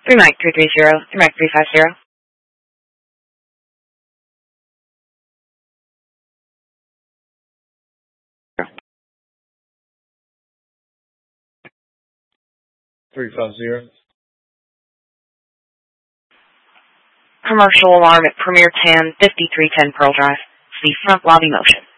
3 Mike 330, 3 Mike 350. Commercial alarm at Premier 10, 5310 Pearl Drive. See front lobby motion.